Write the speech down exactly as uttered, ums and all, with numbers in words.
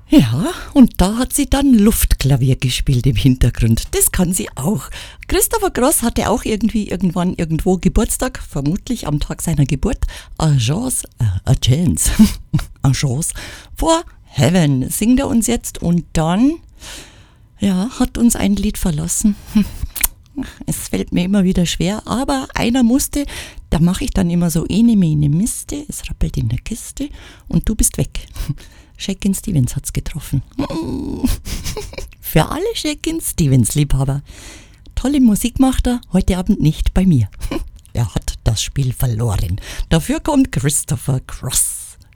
Ja, und da hat sie dann Luftklavier gespielt im Hintergrund. Das kann sie auch. Christopher Cross hatte auch irgendwie irgendwann irgendwo Geburtstag, vermutlich am Tag seiner Geburt. A Chance, äh, a Chance, a Chance for Heaven singt er uns jetzt und dann, ja, hat uns ein Lied verlassen. Es fällt mir immer wieder schwer, aber einer musste, da mache ich dann immer so ene mene Miste, es rappelt in der Kiste und du bist weg. Shakin' Stevens hat's getroffen. Für alle Shakin' Stevens Liebhaber. Tolle Musik macht er, heute Abend nicht bei mir. Er hat das Spiel verloren. Dafür kommt Christopher Cross.